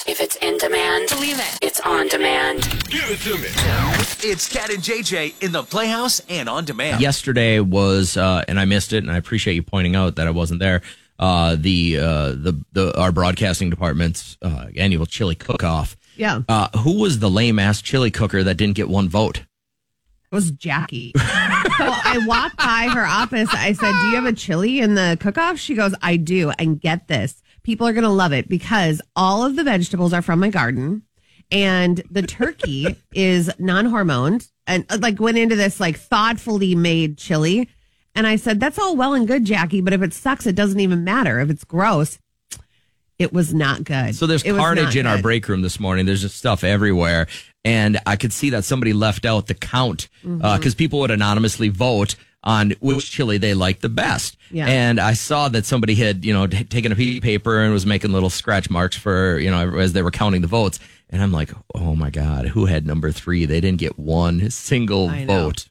If it's in demand, believe it. It's on demand. Give it to me. It's Cat and JJ in the Playhouse and on demand. Yesterday was, and I missed it, and I appreciate you pointing out that I wasn't there. Our broadcasting department's annual chili cook-off. Yeah. Who was the lame-ass chili cooker that didn't get one vote? It was Jackie. So I walked by her office. I said, do you have a chili in the cook-off? She goes, I do. And get this. People are going to love it because all of the vegetables are from my garden and the turkey is non-hormoned and went into this thoughtfully made chili. And I said, that's all well and good, Jackie, but if it sucks, it doesn't even matter. If it's gross, it was not good. So there's carnage in our break room this morning. There's just stuff everywhere. And I could see that somebody left out the count because people would anonymously vote on which chili they liked the best. Yeah. And I saw that somebody had, taken a piece of paper and was making little scratch marks for, as they were counting the votes. And I'm like, oh my God, who had number 3? They didn't get one single vote.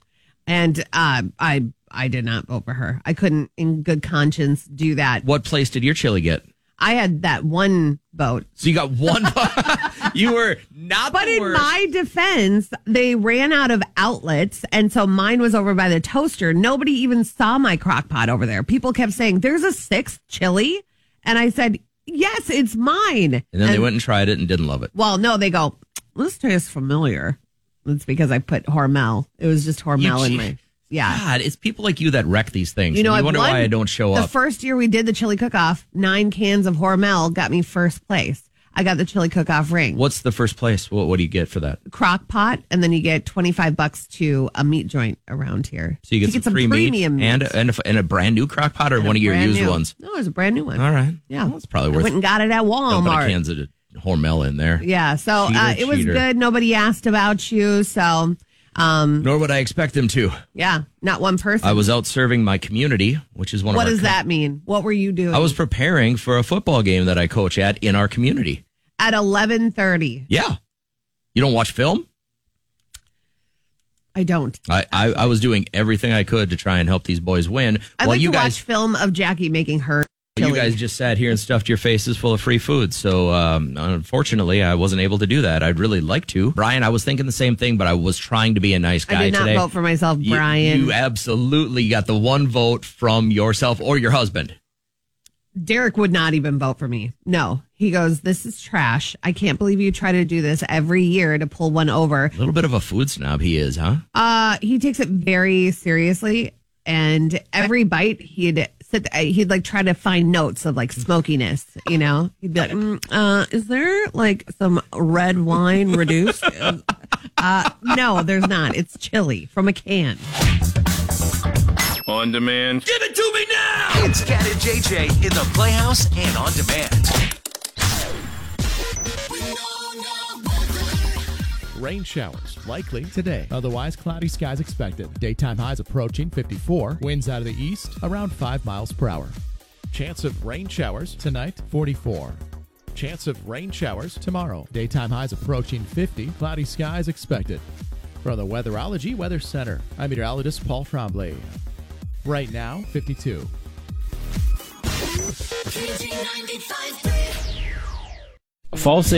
And I did not vote for her. I couldn't in good conscience do that. What place did your chili get? I had that one vote. So you got one vote? You were not But the in worst. my defense, they ran out of outlets, and so mine was over by the toaster. Nobody even saw my crock pot over there. People kept saying, there's a 6th chili? And I said, yes, it's mine. And then they went and tried it and didn't love it. Well, no, they go, this tastes familiar. It's because I put Hormel. It was just Hormel in my... Yeah. God, it's people like you that wreck these things. You wonder why I don't show up. The first year we did the chili cook-off, 9 cans of Hormel got me first place. I got the chili cook-off ring. What's the first place? What do you get for that? Crock pot, and then you get $25 to a meat joint around here. So you get some free premium meat and a brand new crock pot or one of your used ones? No, it was a brand new one. All right. Yeah. Well, that's probably I worth went and got it at Walmart. Cans of Hormel in there. Yeah, so it was Cheater. good. Nobody asked about you, so... Nor would I expect them to. Yeah, not one person. I was out serving my community, which is one of our... What does that mean? What were you doing? I was preparing for a football game that I coach at in our community. At 11:30. Yeah. You don't watch film? I don't. I was doing everything I could to try and help these boys win. I like to watch film of Jackie making her chili. You guys just sat here and stuffed your faces full of free food. So, unfortunately, I wasn't able to do that. I'd really like to. Brian, I was thinking the same thing, but I was trying to be a nice guy today. I did not vote for myself, Brian. You absolutely got the one vote from yourself or your husband. Derek would not even vote for me. No. He goes, this is trash. I can't believe you try to do this every year to pull one over. A little bit of a food snob he is, huh? He takes it very seriously. And every bite, he'd try to find notes of smokiness, He'd be like, is there some red wine reduced? No, there's not. It's chili from a can. On demand. Give it to me now! It's Cat and JJ in the Playhouse and on demand. Rain showers likely today. Otherwise, cloudy skies expected. Daytime highs approaching 54. Winds out of the east around 5 miles per hour. Chance of rain showers tonight, 44. Chance of rain showers tomorrow. Daytime highs approaching 50. Cloudy skies expected. From the Weatherology Weather Center, I'm meteorologist Paul Tremblay. Right now, 52. Fall